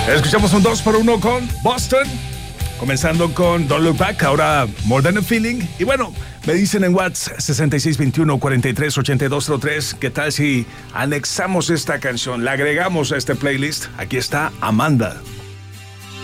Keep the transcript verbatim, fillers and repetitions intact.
Escuchamos un dos por uno con Boston, comenzando con Don't Look Back, ahora More Than a Feeling. Y bueno, me dicen en WhatsApp sesenta y seis veintiuno cuarenta y tres ochenta y dos cero tres, ¿qué tal si anexamos esta canción, la agregamos a este playlist? Aquí está Amanda.